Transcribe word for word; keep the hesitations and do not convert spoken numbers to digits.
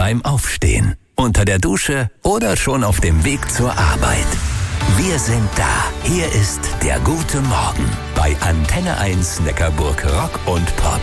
beim Aufstehen, unter der Dusche oder schon auf dem Weg zur Arbeit. Wir sind da. Hier ist der gute Morgen bei Antenne eins Neckarburg Rock und Pop.